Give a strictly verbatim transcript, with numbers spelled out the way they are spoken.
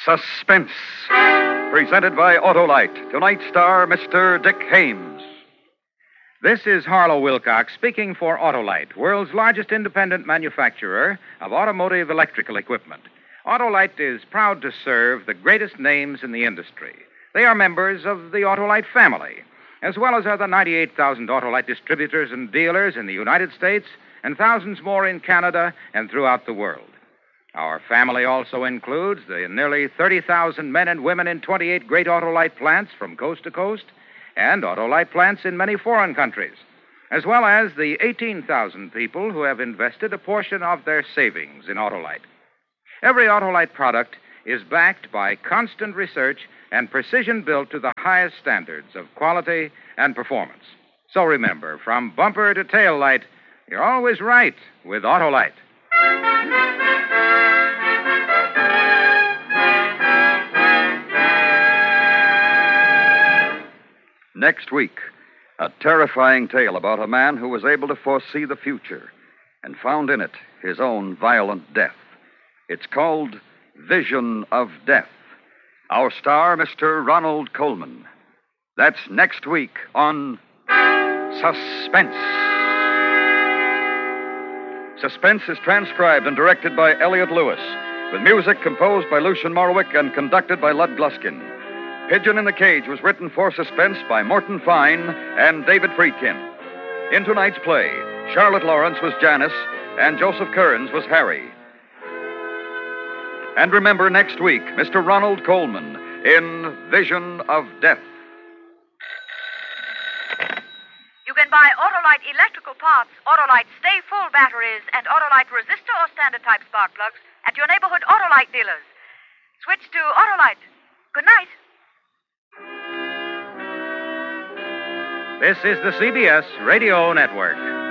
Suspense. Presented by Autolite. Tonight's star, Mister Dick Haymes. This is Harlow Wilcox speaking for Autolite, world's largest independent manufacturer of automotive electrical equipment. Autolite is proud to serve the greatest names in the industry. They are members of the Autolite family, as well as other ninety-eight thousand Autolite distributors and dealers in the United States and thousands more in Canada and throughout the world. Our family also includes the nearly thirty thousand men and women in twenty-eight great Autolite plants from coast to coast and Autolite plants in many foreign countries, as well as the eighteen thousand people who have invested a portion of their savings in Autolite. Every Autolite product is backed by constant research and precision built to the highest standards of quality and performance. So remember, from bumper to tail light, you're always right with Autolite. Next week, a terrifying tale about a man who was able to foresee the future and found in it his own violent death. It's called Vision of Death. Our star, Mister Ronald Colman. That's next week on Suspense. Suspense is transcribed and directed by Elliott Lewis, with music composed by Lucien Morawick and conducted by Lud Gluskin. Pigeon in the Cage was written for Suspense by Morton Fine and David Friedkin. In tonight's play, Charlotte Lawrence was Janice and Joseph Kearns was Harry. And remember next week, Mister Ronald Colman in Vision of Death. You can buy Autolite electrical parts, Autolite Stay Full batteries, and Autolite resistor or standard type spark plugs at your neighborhood Autolite dealers. Switch to Autolite. Good night. This is the C B S Radio Network.